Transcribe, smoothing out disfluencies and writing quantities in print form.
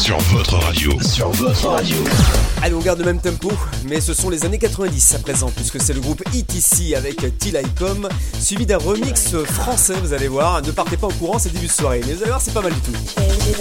Sur votre radio. Sur votre radio. Allez, on garde le même tempo, mais ce sont les années 90 à présent, puisque c'est le groupe ETC avec Till I Come, suivi d'un remix français, vous allez voir. Ne partez pas au courant, c'est début de soirée, mais vous allez voir, c'est pas mal du tout.